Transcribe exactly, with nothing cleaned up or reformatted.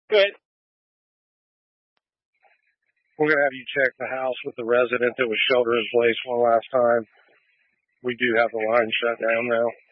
Good. We're going to have you check the house with the resident that was shelter in place one last time. We do have the line shut down now.